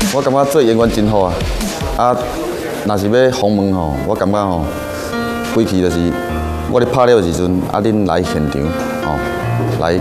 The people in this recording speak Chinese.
我感觉做演员真好啊！啊，若是要访问吼，我感觉吼，规期就是我咧拍了时阵，啊，恁来现场吼，来